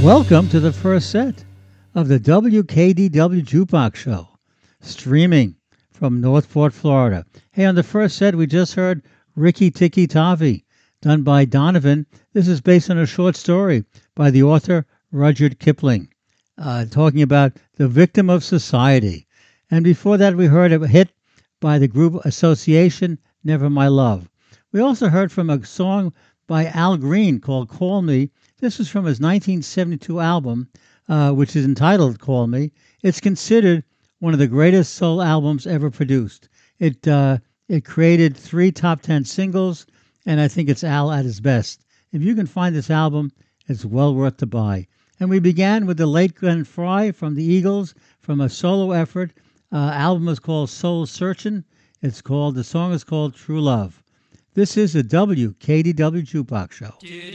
Welcome to the first set of the WKDW Jukebox Show, streaming from Northport, Florida. Hey, on the first set, we just heard Ricky Tikki Tavi, done by Donovan. This is based on a short story by the author Rudyard Kipling, talking about the victim of society. And before that, we heard a hit by the group Association, Never My Love. We also heard from a song by Al Green called Call Me. This was from his 1972 album, which is entitled Call Me. It's considered one of the greatest soul albums ever produced. It created 3 top 10 singles, and I think it's Al at his best. If you can find this album, it's well worth the buy. And we began with the late Glenn Frey from the Eagles, from a solo effort. Album is called Soul Searchin'. The song is called True Love. This is the WKDW Jukebox Show.